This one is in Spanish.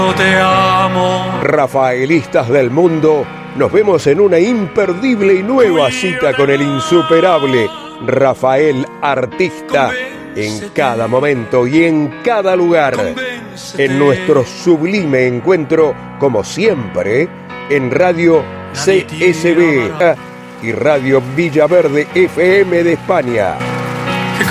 Te amo. Rafaelistas del mundo, nos vemos en una imperdible y nueva cita con el insuperable Rafael Artista, en cada momento y en cada lugar, en nuestro sublime encuentro, como siempre, en Radio CSB y Radio Villaverde FM de España.